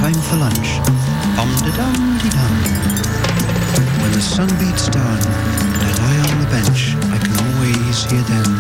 time for lunch. Om-de-dum-de-dum. When the sun beats down, and I lie on the bench, I can always hear them